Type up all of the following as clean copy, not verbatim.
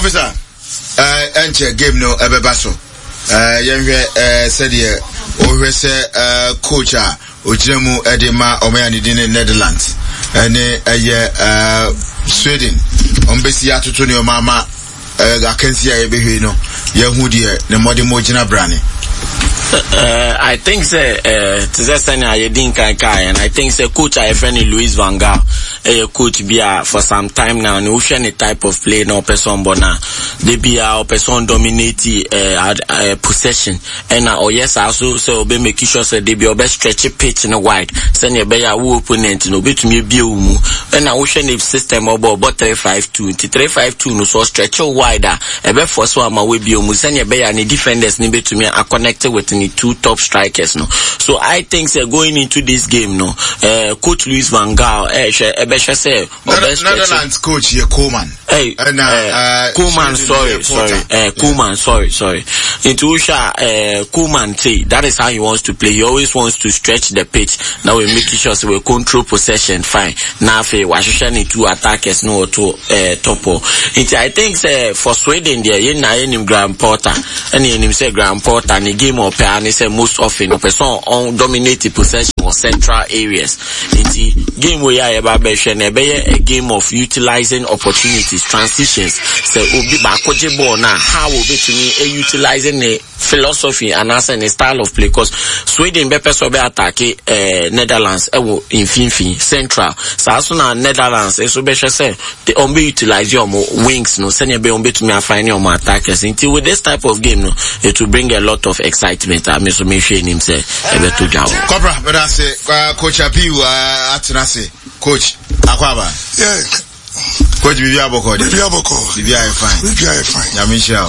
Officer, enter game no ebebaso. Said here, over say coach Ojemu Edema Omeani in Netherlands and Sweden. Ombesi atutunio mama akensia ebehino Yahudia the modi mojina brani. I think and I think coach I friend Louis van Gaal coach bia for some time now no any type of play no person bona they be our person dominate possession and yes also so be make sure say they be your best stretch pitch in a wide send your be our opponent no bet me be umu and I wish any system about 3-5-2 3-5-2 no so stretch wider e be force one ma we be umu send your be any defenders ni bet me are connected with the two top strikers no. So I think going into this game no coach Louis van Gaal Netherlands coach here Koeman. Koeman sorry. Into Koeman say that is how he wants to play. He always wants to stretch the pitch. Now we make sure we control possession fine. Now we two attackers no to topo. I think for Sweden there in Graham Potter and him say Graham Potter and the game of and he say most often a person on dominate possession or central areas. It's the game where I a game of utilizing opportunities, transitions. So obi bakoje ball now. How will be to me utilizing the philosophy and also the style of play? Because Sweden be person be attack Netherlands in Finfi central. So as soon as Netherlands so be say they only utilize your wings no. Send be on to me and find your attackers. Until with this type of game no, it will bring a lot of excitement. I mean so me shame himself to Jao. Cobra, but I say coach Abiu atunase coach Akwaba. Yeah. Coach Bibiaboko. Bibiaye fine. Yamisha.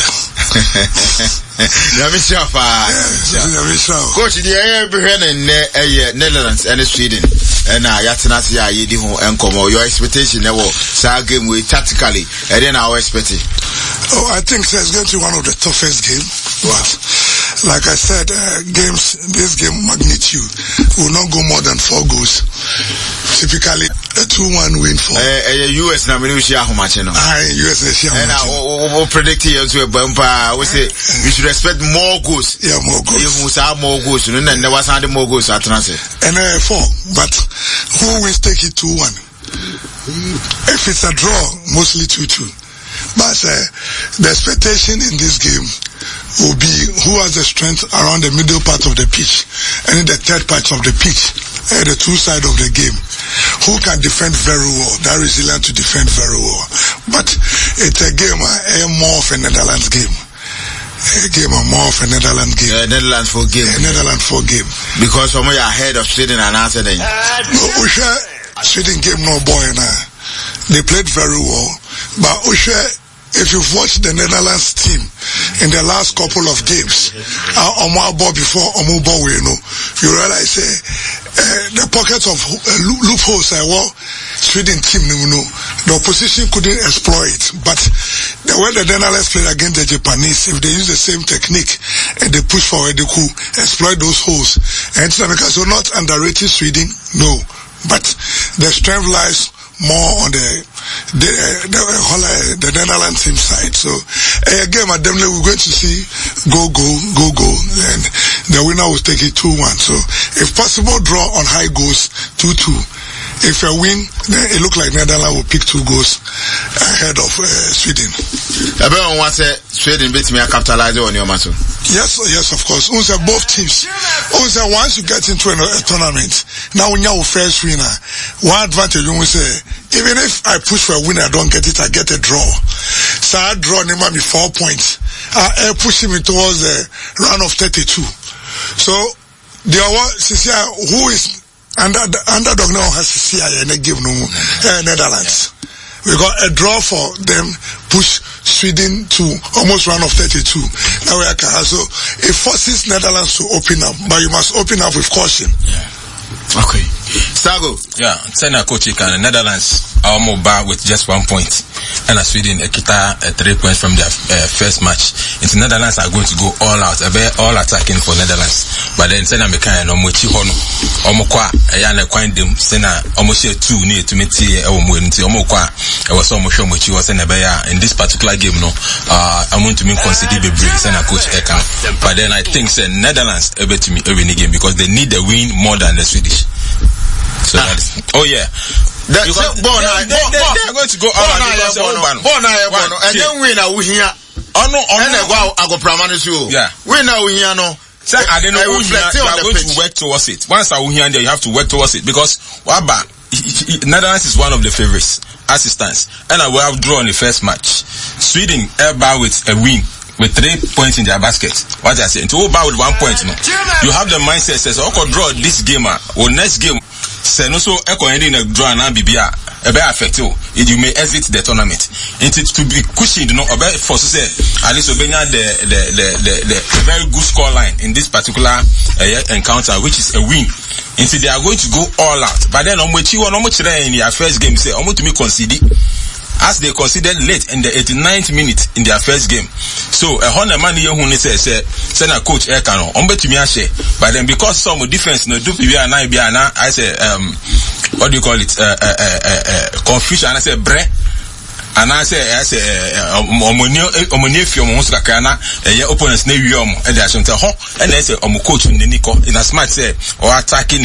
Coach, the Netherlands and Sweden and Yatanasi Yidi and Como. Your expectation level, so game we tactically and then our expectation. Oh, I think it's going to be one of the toughest games. But like I said, this game magnitude will not go more than 4 goals. Typically, a 2-1 win for US. Now we share how much, you know. US and I predict here to a bumper. We say we should expect more goals. Yeah, more goals. You must have more goals. And then there was had more goals at transit. And 4, but who will take it 2-1? If it's a draw, mostly 2-2. But the expectation in this game will be who has the strength around the middle part of the pitch and in the third part of the pitch, the two sides of the game. Who can defend very well, that resilient to defend very well. But it's a game, more of a Netherlands game. A game more of a Netherlands game. Netherlands for game. Netherlands for game. Because some are ahead of Sweden and answer then. No, Sweden game no boy now. They played very well, but if you've watched the Netherlands team in the last couple of games, you realize the pockets of loopholes Sweden team, the opposition couldn't exploit. But the way the Netherlands played against the Japanese, if they use the same technique and they push forward, they could exploit those holes. And so not underrating Sweden, no, but the strength lies more on the Netherlands team side. So again, definitely we're going to see go, and the winner will take it 2-1. So if possible, draw on high goals 2-2. If a win, then it looks like Netherlands will pick 2 goals ahead of Sweden. Everyone wants Sweden beats me capitalize on your match. Yes, of course. Both teams. Once you get into a tournament, now when you're first winner, one advantage you will say, even if I push for a win, I don't get it, I get a draw. So I draw me 4 points. I push him towards the round of 32. So the who is underdog now has CCI and they give no Netherlands. We got a draw for them, push Sweden to almost round of 32. Now we are so it forces Netherlands to open up, but you must open up with caution. Yeah. Okay. Sago. Yeah, Sena coach can Netherlands are mobile with just 1 point, and Sweden kita 3 points from their first match. Into Netherlands are going to go all out, all attacking for Netherlands. But then Sena Mekan no mochi hono, omokwa ayana kwin dem Sena omoshe 2 near to meet nti omokwa was so much mochi was in this particular game no. I want to mean consider the break Sena coach Eka. But then I think Netherlands able to me every game because they need the win more than the Swedish. So that is, oh yeah. They're going to go all out because and then win a Uhia. Oh no, I go Pramanis you. Yeah. Win a Uhia no. Sir, I don't know you are going to work towards it. Once I Uhia there, you have to work towards it because Waba Netherlands is one of the favorites. Assistance. And I will have drawn the first match. Sweden airbar with a win. With 3 points in their basket. What I say, to over with 1 point, no. You have the mindset says, I could draw this game, or next game. Say no, so echo ending a draw and BBA, a bear affect you. You may exit the tournament. And to be cushioned, no, a bear for say, at least Obenya the very good score line in this particular encounter, which is a win. Until they are going to go all out. But then on which you want much in their first game, say, I'm going to me concede. As they considered late in the 89th minute in their first game. So, a hundred man here who says, send a coach Ekano, bet to me, but then because some defense, no, do I say, what do you call it, confusion, and I say, bre. And I say, opponents, and they are and I say, coach in the Nico, in a smart say, or attacking